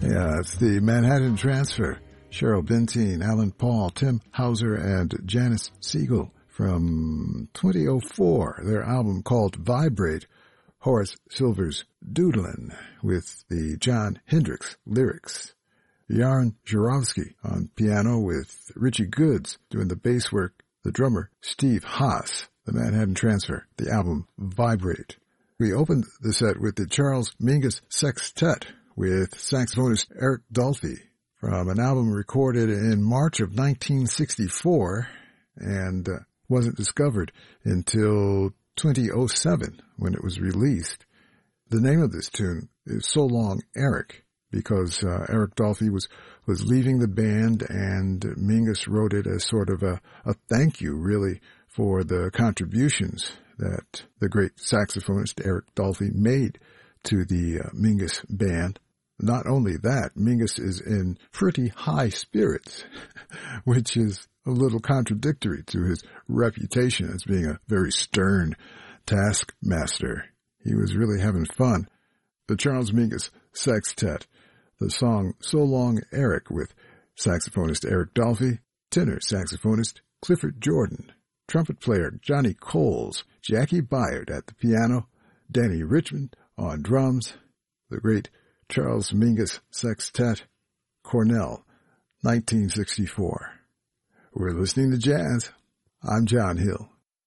Yeah, it's the Manhattan Transfer. Cheryl Benteen, Alan Paul, Tim Hauser, and Janice Siegel from 2004. Their album called Vibrate. Horace Silver's Doodlin' with the John Hendricks lyrics. Yarn Jarowski on piano with Richie Goods doing the bass work. The drummer Steve Haas, the Manhattan Transfer, the album Vibrate. We opened the set with the Charles Mingus Sextet with saxophonist Eric Dolphy from an album recorded in March of 1964 and wasn't discovered until 2007 when it was released. The name of this tune is So Long Eric because Eric Dolphy was leaving the band and Mingus wrote it as sort of a thank you really for the contributions that the great saxophonist Eric Dolphy made to the Mingus band. Not only that, Mingus is in pretty high spirits, which is a little contradictory to his reputation as being a very stern taskmaster. He was really having fun. The Charles Mingus Sextet, the song So Long Eric with saxophonist Eric Dolphy, tenor saxophonist Clifford Jordan, trumpet player Johnny Coles, Jackie Byard at the piano, Danny Richmond on drums, the great Charles Mingus Sextet, Cornell, 1964. We're listening to jazz. I'm John Hill.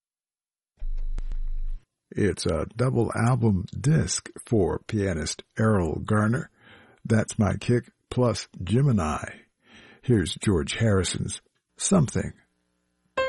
It's a double album disc for pianist Errol Garner. That's My Kick plus Gemini. Here's George Harrison's Something.